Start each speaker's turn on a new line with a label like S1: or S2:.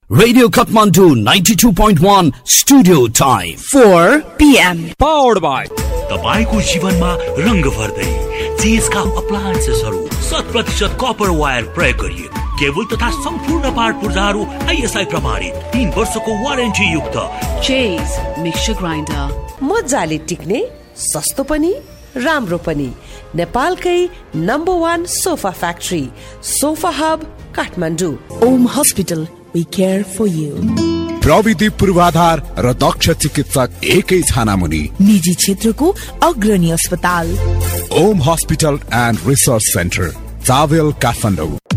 S1: Radio Kathmandu 92.1 Studio Time
S2: 4 PM.
S3: Powered by
S4: तपाईको जीवनमा रंग भर्दै चेसका अप्लायन्सेसहरु 100% कपर वायर प्रयोग गरिएको केबल तथा सम्पूर्ण पार्ट पुर्जाहरु ISI प्रमाणित 3 वर्षको वारेन्टी युक्त
S2: Chase Mixture Grinder.
S5: मजाले टिक्ने सस्तो पनि राम्रो पनि नेपालकै number 1 sofa factory sofa hub Kathmandu.
S2: Om Hospital, we care for you.
S6: प्रविधि पूर्वाधार र दक्ष चिकित्सक एकै छानामुनि
S2: निजी क्षेत्रको अग्रणी अस्पताल
S6: Om hospital and research centre चावेल Kathmandu.